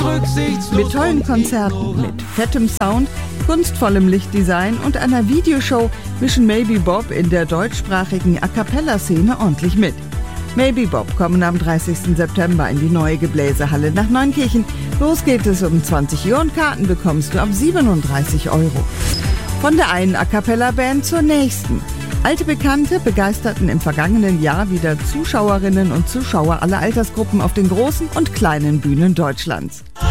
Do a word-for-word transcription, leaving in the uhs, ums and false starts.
Mit tollen Konzerten, mit fettem Sound, kunstvollem Lichtdesign und einer Videoshow mischen Maybe Bob in der deutschsprachigen A-Cappella-Szene ordentlich mit. Maybe Bob kommen am dreißigsten September in die neue Gebläsehalle nach Neunkirchen. Los geht es um zwanzig Uhr und Karten bekommst du ab siebenunddreißig Euro. Von der einen A-Cappella-Band zur nächsten. Alte Bekannte begeisterten im vergangenen Jahr wieder Zuschauerinnen und Zuschauer aller Altersgruppen auf den großen und kleinen Bühnen Deutschlands.